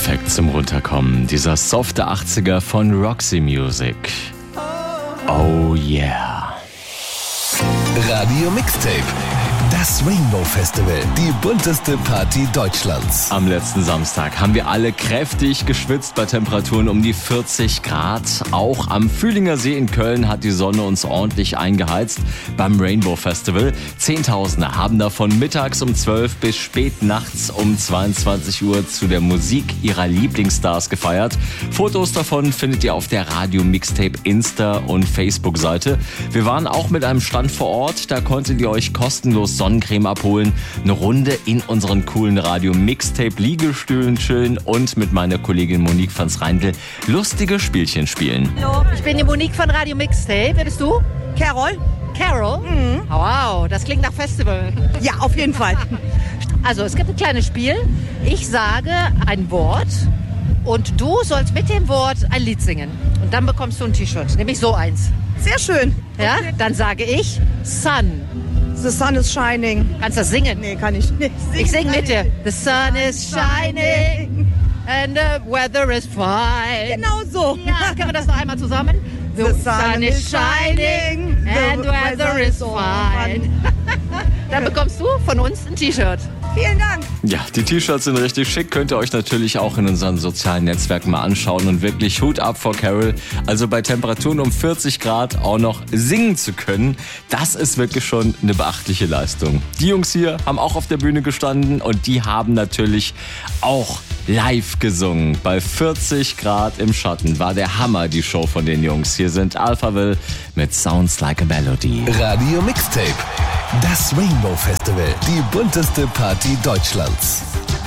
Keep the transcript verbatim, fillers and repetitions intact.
Perfekt zum Runterkommen. Dieser softe achtziger von Roxy Music. Oh yeah. Radio Mixtape. Das Rainbow Festival, die bunteste Party Deutschlands. Am letzten Samstag haben wir alle kräftig geschwitzt bei Temperaturen um die vierzig Grad. Auch am Fühlinger See in Köln hat die Sonne uns ordentlich eingeheizt beim Rainbow Festival. Zehntausende haben davon mittags um zwölf bis spät nachts um zweiundzwanzig Uhr zu der Musik ihrer Lieblingsstars gefeiert. Fotos davon findet ihr auf der Radio Mixtape Insta- und Facebook-Seite. Wir waren auch mit einem Stand vor Ort, da konntet ihr euch kostenlos Sonnencreme abholen, eine Runde in unseren coolen Radio Mixtape Liegestühlen chillen und mit meiner Kollegin Monique van Reindl lustige Spielchen spielen. Hallo, ich bin die Monique von Radio Mixtape. Wer bist du? Carol? Carol? Mhm. Wow, das klingt nach Festival. Ja, auf jeden Fall. Also, es gibt ein kleines Spiel. Ich sage ein Wort und du sollst mit dem Wort ein Lied singen. Und dann bekommst du ein T-Shirt, nämlich so eins. Sehr schön. Ja? Dann sage ich Sun. The sun is shining. Kannst du das singen? Nee, kann ich nicht. Singen Ich singe kann mit dir. The sun is shining and the weather is fine. Genau so. Ja, können wir das noch einmal zusammen? The sun is shining, and the weather is fine. Dann bekommst du von uns ein T-Shirt. Vielen Dank. Ja, die T-Shirts sind richtig schick, könnt ihr euch natürlich auch in unseren sozialen Netzwerken mal anschauen und wirklich Hut ab vor Carol. Also bei Temperaturen um vierzig Grad auch noch singen zu können, das ist wirklich schon eine beachtliche Leistung. Die Jungs hier haben auch auf der Bühne gestanden und die haben natürlich auch live gesungen. Bei vierzig Grad im Schatten war der Hammer, die Show von den Jungs. Hier sind Alphaville mit Sounds Like a Melody. Radio Mixtape. Das Rainbow Festival, die bunteste Party Deutschlands.